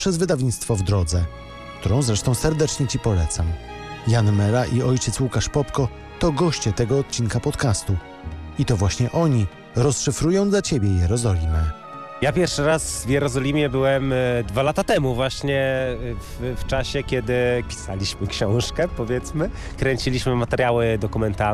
przez wydawnictwo W Drodze, którą zresztą serdecznie Ci polecam. Jan Mela i ojciec Łukasz Popko to goście tego odcinka podcastu. I to właśnie oni rozszyfrują dla Ciebie Jerozolimę. Ja pierwszy raz w Jerozolimie byłem 2 lata temu właśnie w czasie, kiedy pisaliśmy książkę, powiedzmy. Kręciliśmy materiały dokumentalne.